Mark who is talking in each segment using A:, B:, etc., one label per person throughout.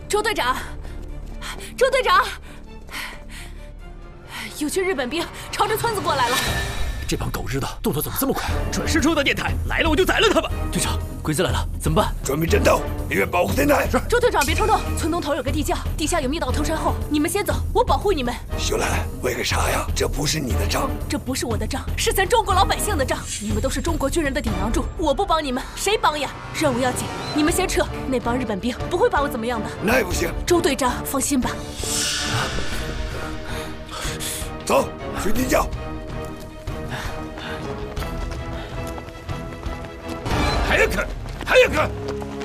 A: 周队长，周队长，有群日本兵朝着村子过来了。
B: 这帮狗日的动作怎么这么快？准是中的电台来了，我就宰了他们。队长，鬼子来了，怎么办？
C: 准备战斗，你们保护电台。
A: 是。周队长别冲动，村东头有个地窖，地下有密道通山后，你们先走，我保护你们。
C: 秀兰，为个啥呀？这不是你的账，
A: 这不是我的账，是咱中国老百姓的账。你们都是中国军人的顶梁柱，我不帮你们，谁帮呀？任务要紧，你们先撤，那帮日本兵不会把我怎么样的。
C: 那也不行。
A: 周队长放心吧。
C: 走，去地窖。还有个，还有个。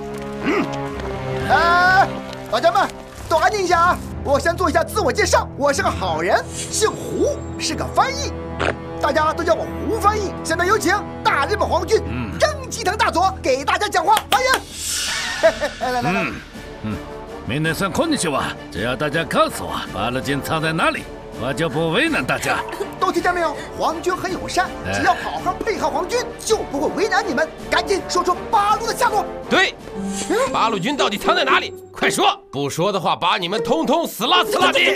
D: 大家们都安静一下啊！我先做一下自我介绍，我是个好人，姓胡，是个翻译，大家都叫我胡翻译。现在有请大日本皇军征吉藤大佐给大家讲话，欢迎。来。
E: 皆さんこんにちは。只要大家告诉我八路军藏在哪里，我就不为难大家。
D: 都听见没有？皇军很友善，只要好好配合皇军，就不会为难你们。赶紧说出八路的下落。
F: 对，八路军到底藏在哪里？快说！不说的话，把你们通通死啦死啦的！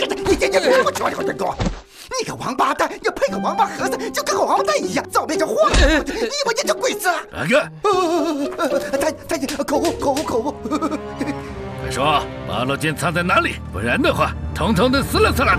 D: 你个王八蛋，要配个王八盒子，就跟个王八蛋一样，早变成货了。你以为这叫鬼子啊？
E: 大哥，
D: 他口误。
E: 快说，八路军藏在哪里？不然的话，统统的死啦死啦的。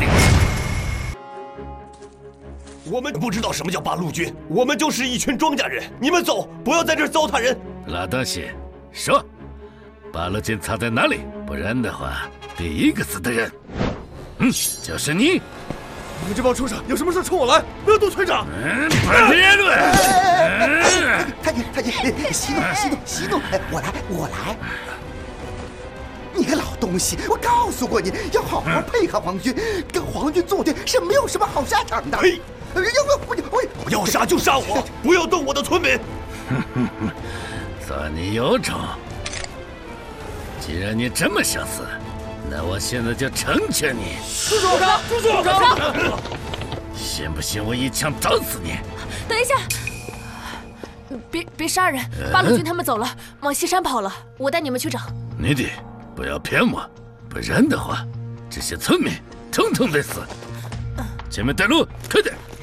B: 我们不知道什么叫八路军，我们就是一群庄稼人。你们走，不要在这儿糟蹋人。
E: 老东西，说，八路军藏在哪里？不然的话，第一个死的人，就是你。
B: 你们这帮畜生，有什么事冲我来，不要动村长。
E: 本别论。
D: 他息怒，我来。你个老东西，我告诉过你要好好配合皇军，跟皇军作对是没有什么好下场的。
B: 呸！要杀就杀我，不要动我的村民。
E: 算你有种！既然你这么想死，那我现在就成全你。
A: 住手！
E: 信不信我一枪打死你？
A: 等一下，别杀人！八路军他们走了，往西山跑了，我带你们去找。
E: 你得不要骗我，不然的话，这些村民统统得死。前面带路，快点！